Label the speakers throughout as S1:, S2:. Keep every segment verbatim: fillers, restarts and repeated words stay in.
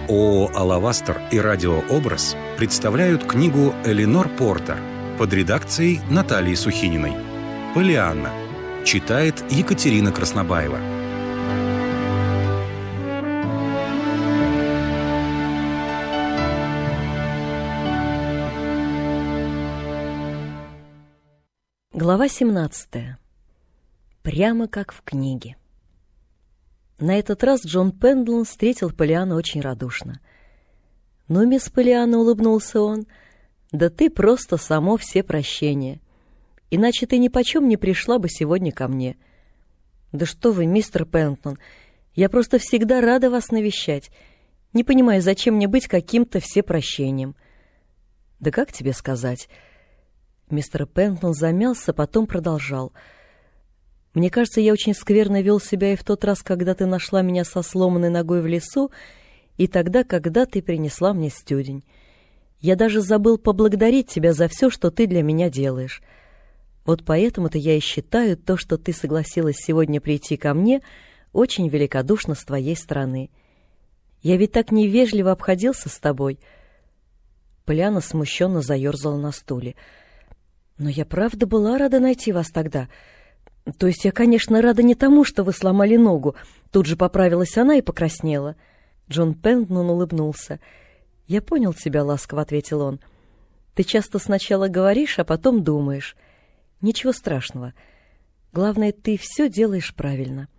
S1: ООО «Алавастер» и «Радиообраз» представляют книгу Эленор Портер под редакцией Натальи Сухининой. «Поллианна». Читает Екатерина Краснобаева.
S2: Глава семнадцатая. Прямо как в книге. На этот раз Джон Пендлон встретил Поллианну очень радушно. «Ну, мисс Поллианна», — улыбнулся он, — «да ты просто само всепрощение. Иначе ты нипочем не пришла бы сегодня ко мне». «Да что вы, мистер Пендлон, я просто всегда рада вас навещать. Не понимаю, зачем мне быть каким-то всепрощением». «Да как тебе сказать?» Мистер Пендлон замялся, потом продолжал. «Мне кажется, я очень скверно вел себя и в тот раз, когда ты нашла меня со сломанной ногой в лесу, и тогда, когда ты принесла мне стюдень. Я даже забыл поблагодарить тебя за все, что ты для меня делаешь. Вот поэтому-то я и считаю то, что ты согласилась сегодня прийти ко мне, очень великодушно с твоей стороны. Я ведь так невежливо обходился с тобой». Поллианна смущенно заерзала на стуле. «Но я правда была рада найти вас тогда. То есть я, конечно, рада не тому, что вы сломали ногу». Тут же поправилась она и покраснела. Джон Пендлон улыбнулся. «Я понял тебя», — ласково ответил он. «Ты часто сначала говоришь, а потом думаешь. Ничего страшного. Главное, ты все делаешь правильно.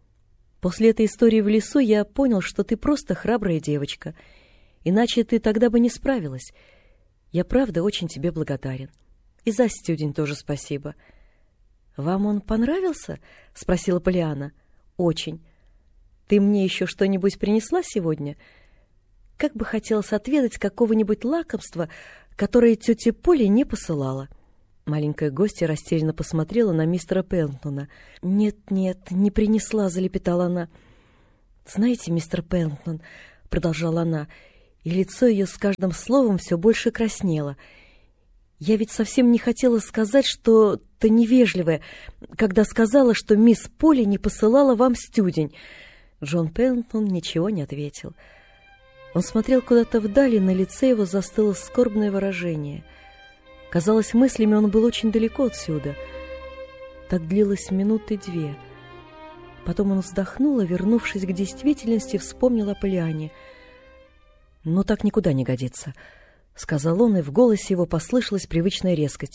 S2: После этой истории в лесу я понял, что ты просто храбрая девочка. Иначе ты тогда бы не справилась. Я правда очень тебе благодарен. И за стюдень тоже спасибо». «Вам он понравился?» — спросила Поллианна. «Очень. Ты мне еще что-нибудь принесла сегодня? Как бы хотелось отведать какого-нибудь лакомства, которое тетя Полли не посылала». Маленькая гостья растерянно посмотрела на мистера Пендлона. «Нет, нет, не принесла», — залепетала она. «Знаете, мистер Пендлон», — продолжала она, и лицо ее с каждым словом все больше краснело, — «я ведь совсем не хотела сказать, что ты невежливая, когда сказала, что мисс Полли не посылала вам стюдень». Джон Пендлон ничего не ответил. Он смотрел куда-то вдали, на лице его застыло скорбное выражение. Казалось, мыслями он был очень далеко отсюда. Так длилось минуты две. Потом он вздохнул, и, вернувшись к действительности, вспомнил о Поллианне. «Ну, так никуда не годится», — сказал он, и в голосе его послышалась привычная резкость.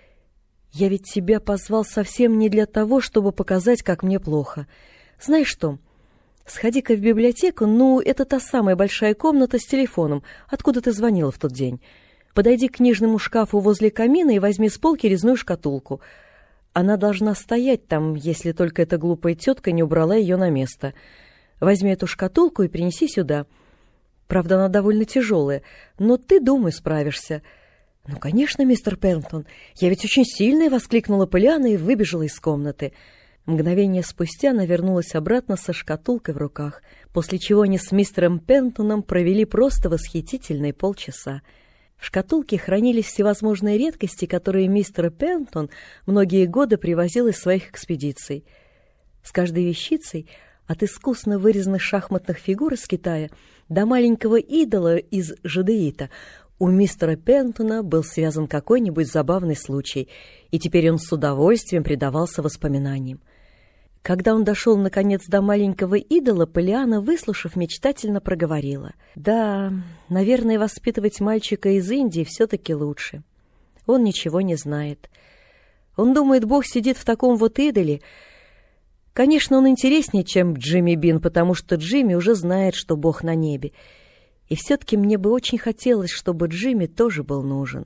S2: «Я ведь тебя позвал совсем не для того, чтобы показать, как мне плохо. Знаешь что, сходи-ка в библиотеку, ну, это та самая большая комната с телефоном, откуда ты звонила в тот день. Подойди к книжному шкафу возле камина и возьми с полки резную шкатулку. Она должна стоять там, если только эта глупая тетка не убрала ее на место. Возьми эту шкатулку и принеси сюда. Правда, она довольно тяжелая, но ты, думаю, справишься». «Ну, конечно, мистер Пендлон, я ведь очень сильная!» — воскликнула Поллианна и выбежала из комнаты. Мгновение спустя она вернулась обратно со шкатулкой в руках, после чего они с мистером Пендлоном провели просто восхитительные полчаса. В шкатулке хранились всевозможные редкости, которые мистер Пендлон многие годы привозил из своих экспедиций. С каждой вещицей, от искусно вырезанных шахматных фигур из Китая до маленького идола из жадеита, у мистера Пендлона был связан какой-нибудь забавный случай, и теперь он с удовольствием предавался воспоминаниям. Когда он дошел, наконец, до маленького идола, Поллианна, выслушав, мечтательно проговорила: «Да, наверное, воспитывать мальчика из Индии все-таки лучше. Он ничего не знает. Он думает, Бог сидит в таком вот идоле. Конечно, он интереснее, чем Джимми Бин, потому что Джимми уже знает, что Бог на небе. И все-таки мне бы очень хотелось, чтобы Джимми тоже был нужен».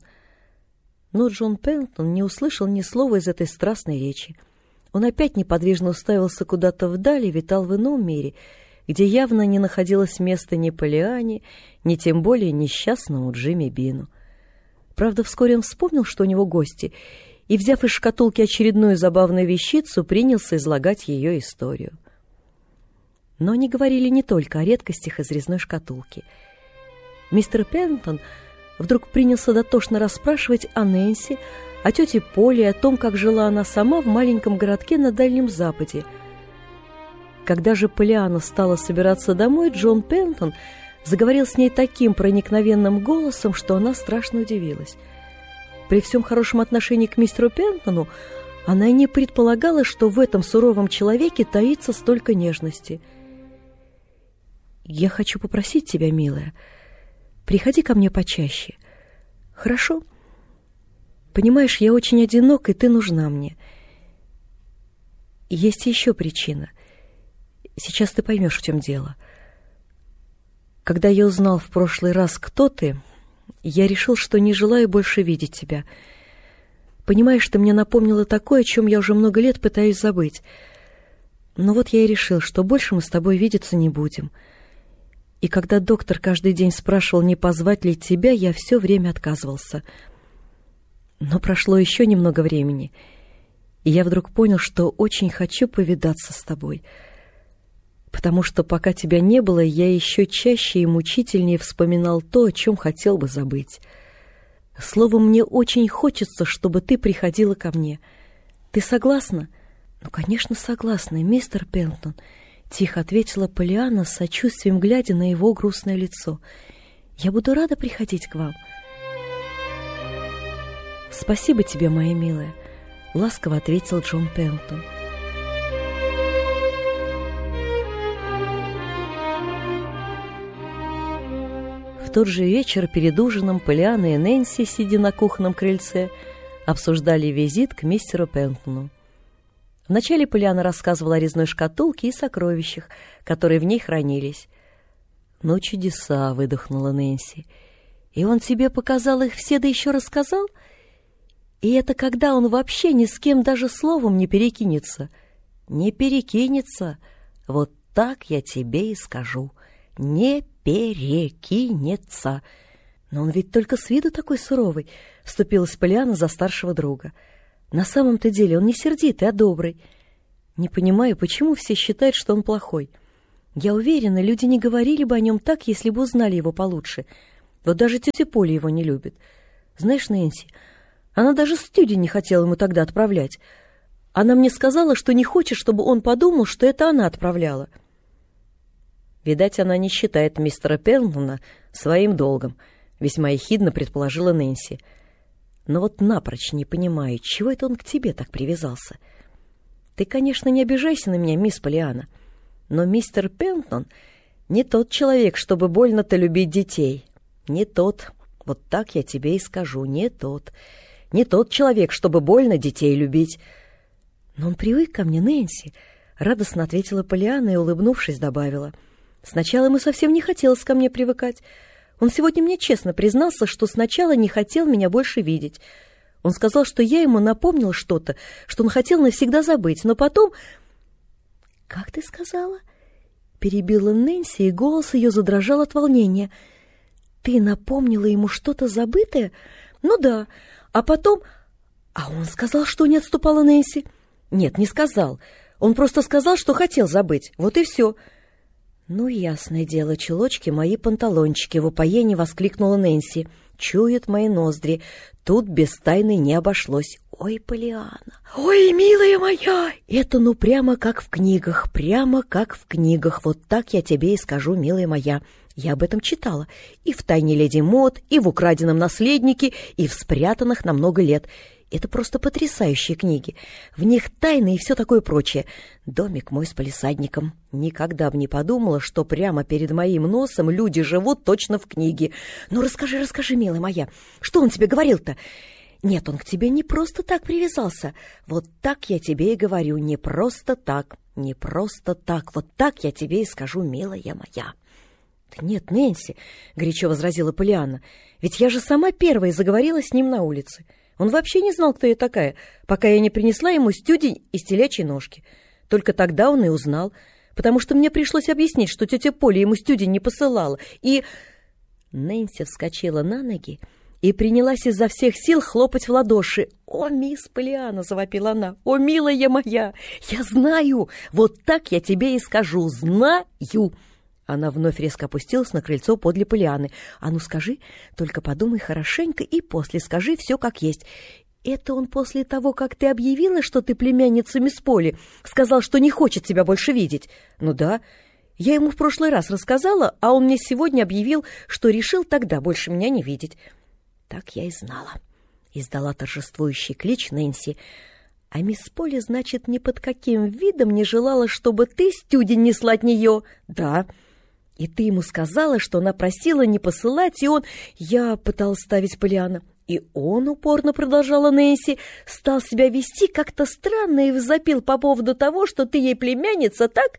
S2: Но Джон Пендлон не услышал ни слова из этой страстной речи. Он опять неподвижно уставился куда-то вдали и витал в ином мире, где явно не находилось места ни Поллианне, ни тем более несчастному Джимми Бину. Правда, вскоре он вспомнил, что у него гости, и, взяв из шкатулки очередную забавную вещицу, принялся излагать ее историю. Но они говорили не только о редкостях из резной шкатулки. Мистер Пендлон вдруг принялся дотошно расспрашивать о Нэнси, о тете Полли, о том, как жила она сама в маленьком городке на Дальнем Западе. Когда же Поллианна стала собираться домой, Джон Пендлон заговорил с ней таким проникновенным голосом, что она страшно удивилась. При всем хорошем отношении к мистеру Пендлтону она и не предполагала, что в этом суровом человеке таится столько нежности. «Я хочу попросить тебя, милая, приходи ко мне почаще. Хорошо? Понимаешь, я очень одинок, и ты нужна мне. Есть еще причина. Сейчас ты поймешь, в чем дело. Когда я узнал в прошлый раз, кто ты, я решил, что не желаю больше видеть тебя. Понимаешь, ты мне напомнила такое, о чем я уже много лет пытаюсь забыть. Но вот я и решил, что больше мы с тобой видеться не будем. И когда доктор каждый день спрашивал, не позвать ли тебя, я все время отказывался. Но прошло еще немного времени, и я вдруг понял, что очень хочу повидаться с тобой. Потому что пока тебя не было, я еще чаще и мучительнее вспоминал то, о чем хотел бы забыть. Словом, мне очень хочется, чтобы ты приходила ко мне. Ты согласна? Ну, конечно, согласна, мистер Пендлтон, тихо ответила Полианна с сочувствием, глядя на его грустное лицо. Я буду рада приходить к вам. Спасибо тебе, моя милая, ласково ответил Джон Пендлтон. В тот же вечер перед ужином Полианна и Нэнси, сидя на кухонном крыльце, обсуждали визит к мистеру Пендлтону. Вначале Полианна рассказывала о резной шкатулке и сокровищах, которые в ней хранились. «Ну, чудеса!» — выдохнула Нэнси. «И он тебе показал их все, да еще рассказал? И это когда он вообще ни с кем даже словом не перекинется?» «Не перекинется! Вот так я тебе и скажу. Не перекинется!» «Но он ведь только с виду такой суровый!» — вступилась Полианна за старшего друга. «На самом-то деле он не сердитый, а добрый. Не понимаю, почему все считают, что он плохой. Я уверена, люди не говорили бы о нем так, если бы узнали его получше. Вот даже тетя Поля его не любит. Знаешь, Нэнси, она даже студень не хотела ему тогда отправлять. Она мне сказала, что не хочет, чтобы он подумал, что это она отправляла». «Видать, она не считает мистера Пендлтона своим долгом», — весьма ехидно предположила Нэнси. «Но вот напрочь не понимаю, чего это он к тебе так привязался? Ты, конечно, не обижайся на меня, мисс Полианна, но мистер Пендлтон не тот человек, чтобы больно-то любить детей. Не тот, вот так я тебе и скажу, не тот. Не тот человек, чтобы больно детей любить». «Но он привык ко мне, Нэнси», — радостно ответила Полианна и, улыбнувшись, добавила. «Сначала ему совсем не хотелось ко мне привыкать. Он сегодня мне честно признался, что сначала не хотел меня больше видеть. Он сказал, что я ему напомнил что-то, что он хотел навсегда забыть, но потом...» «Как ты сказала?» — перебила Нэнси, и голос ее задрожал от волнения. «Ты напомнила ему что-то забытое? Ну да. А потом...» «А он сказал, что не отступала Нэнси?» «Нет, не сказал. Он просто сказал, что хотел забыть. Вот и все». «Ну, ясное дело, чулочки мои панталончики», — в упоении воскликнула Нэнси. «Чуют мои ноздри. Тут без тайны не обошлось. Ой, Полианна! Ой, милая моя! Это ну прямо как в книгах, прямо как в книгах. Вот так я тебе и скажу, милая моя. Я об этом читала. И в «Тайне леди Мод», и в «Украденном наследнике», и в «Спрятанных на много лет». Это просто потрясающие книги. В них тайны и все такое прочее. Домик мой с палисадником. Никогда бы не подумала, что прямо перед моим носом люди живут точно в книге. Ну, расскажи, расскажи, милая моя, что он тебе говорил-то? Нет, он к тебе не просто так привязался. Вот так я тебе и говорю, не просто так, не просто так. Вот так я тебе и скажу, милая моя. Да нет, Нэнси, горячо возразила Полианна, ведь я же сама первая заговорила с ним на улице. Он вообще не знал, кто я такая, пока я не принесла ему студень из телячьей ножки. Только тогда он и узнал, потому что мне пришлось объяснить, что тетя Поля ему студень не посылала. И... Нэнси вскочила на ноги и принялась изо всех сил хлопать в ладоши. «О, мисс Полианна!» — завопила она. «О, милая моя! Я знаю! Вот так я тебе и скажу! Знаю!» Она вновь резко опустилась на крыльцо подле Полианны. «А ну скажи, только подумай хорошенько и после скажи все как есть. Это он после того, как ты объявила, что ты племянница мисс Поли, сказал, что не хочет тебя больше видеть?» «Ну да, Я ему в прошлый раз рассказала, а он мне сегодня объявил, что решил тогда больше меня не видеть. Так я и знала. Издала торжествующий клич Нэнси. А мисс Полли, значит, ни под каким видом не желала, чтобы ты стюдень несла от нее? Да. И ты ему сказала, что она просила не посылать, и он... Я пыталась ставить Полианна. И он, упорно продолжала Нэнси, стал себя вести как-то странно и возопил по поводу того, что ты ей племянница, так?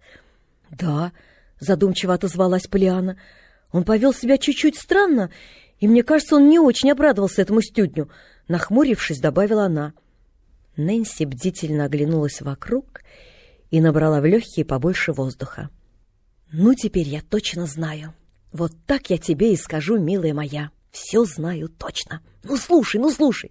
S2: Да, задумчиво отозвалась Полианна. Он повел себя чуть-чуть странно, и мне кажется, он не очень обрадовался этому стюдню. Нахмурившись, добавила она. Нэнси бдительно оглянулась вокруг и набрала в легкие побольше воздуха. «Ну, теперь я точно знаю. Вот так я тебе и скажу, милая моя. Все знаю точно. Ну, слушай, ну, слушай.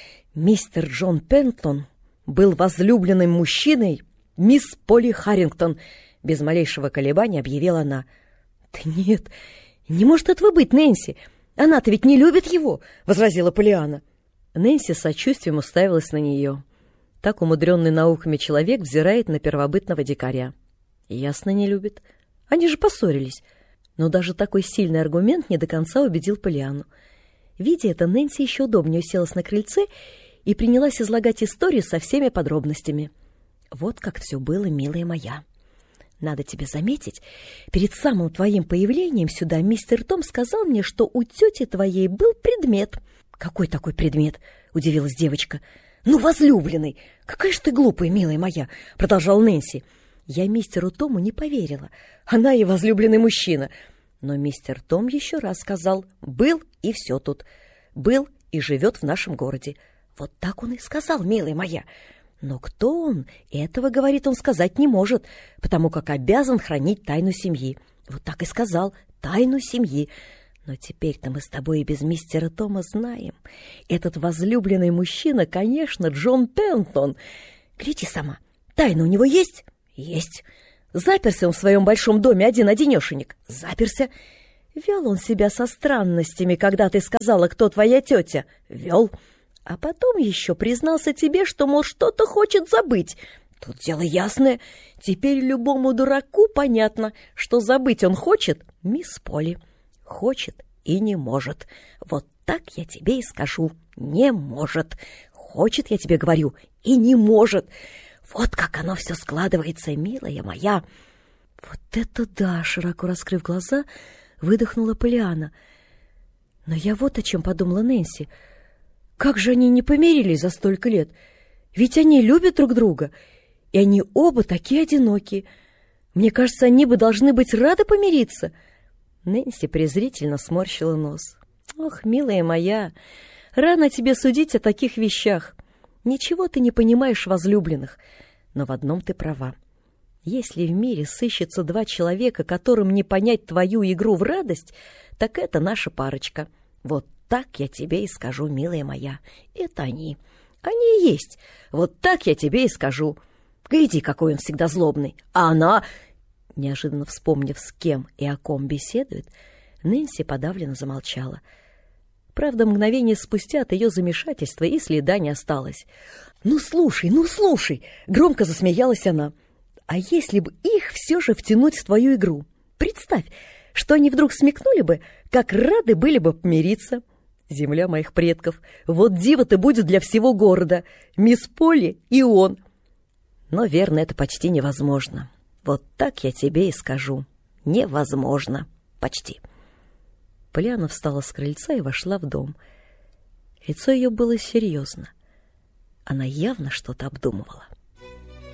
S2: Мистер Джон Пендлтон был возлюбленным мужчиной мисс Полли Харрингтон», без малейшего колебания объявила она. «Да нет, не может этого быть, Нэнси. Она-то ведь не любит его», — возразила Полианна. Нэнси с сочувствием уставилась на нее. Так умудренный науками человек взирает на первобытного дикаря. Ясно, не любит. Они же поссорились. Но даже такой сильный аргумент не до конца убедил Полианну. Видя это, Нэнси еще удобнее уселась на крыльце и принялась излагать историю со всеми подробностями. «Вот как все было, милая моя. Надо тебе заметить, перед самым твоим появлением сюда мистер Том сказал мне, что у тети твоей был предмет». «Какой такой предмет?» — удивилась девочка. «Ну, возлюбленный! Какая ж ты глупая, милая моя!» — продолжал Нэнси. «Я мистеру Тому не поверила. Она и возлюбленный мужчина. Но мистер Том еще раз сказал, был и все тут. Был и живет в нашем городе. Вот так он и сказал, милая моя. Но кто он, этого, говорит он, сказать не может, потому как обязан хранить тайну семьи. Вот так и сказал, тайну семьи. Но теперь-то мы с тобой и без мистера Тома знаем. Этот возлюбленный мужчина, конечно, Джон Пендлтон. Гляди сама, тайна у него есть?» «Есть. Заперся он в своем большом доме один-одинешенек. Заперся. Вел он себя со странностями, когда ты сказала, кто твоя тетя. Вел. А потом еще признался тебе, что, мол, что-то хочет забыть. Тут дело ясное. Теперь любому дураку понятно, что забыть он хочет мисс Полли. Хочет и не может. Вот так я тебе и скажу. Не может. Хочет, я тебе говорю, и не может. Вот как оно все складывается, милая моя!» «Вот это да!» — широко раскрыв глаза, выдохнула Полианна. «Но я вот о чем подумала, Нэнси. Как же они не помирились за столько лет? Ведь они любят друг друга, и они оба такие одинокие. Мне кажется, они бы должны быть рады помириться». Нэнси презрительно сморщила нос. «Ох, милая моя, рано тебе судить о таких вещах. Ничего ты не понимаешь в возлюбленных, но в одном ты права. Если в мире сыщется два человека, которым не понять твою игру в радость, так это наша парочка. Вот так я тебе и скажу, милая моя. Это они. Они и есть. Вот так я тебе и скажу. Гляди, какой он всегда злобный. А она...» Неожиданно вспомнив, с кем и о ком беседует, Нэнси подавленно замолчала. Правда, мгновение спустя от ее замешательства и следа не осталось. «Ну, слушай, ну, слушай!» — громко засмеялась она. «А если бы их все же втянуть в твою игру? Представь, что они вдруг смекнули бы, как рады были бы помириться. Земля моих предков, вот диво-то будет для всего города, мисс Полли и он. Но, верно, это почти невозможно. Вот так я тебе и скажу. Невозможно. Почти». Полианна встала с крыльца и вошла в дом. Лицо ее было серьезно. Она явно что-то обдумывала.